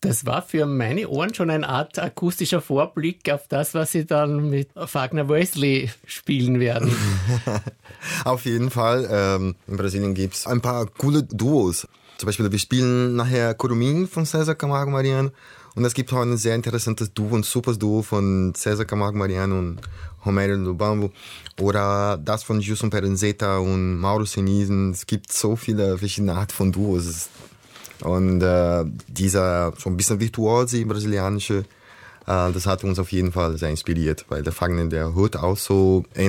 Das war für meine Ohren schon eine Art akustischer Vorblick auf das, was Sie dann mit Fagner Wesley spielen werden. Auf jeden Fall. In Brasilien gibt es ein paar coole Duos. Zum Beispiel, wir spielen nachher Curumim von César Camargo Mariano. Und es gibt auch ein sehr interessantes Duo, ein super Duo von César Camargo Mariano und Romero Lubambo. Oder das von Gilson Perenzeta und Mauro Senisen. Es gibt so viele verschiedene Arten von Duos. Und dieser so ein bisschen virtuose brasilianische, das hat uns auf jeden Fall sehr inspiriert, weil der Fagner, der hört auch so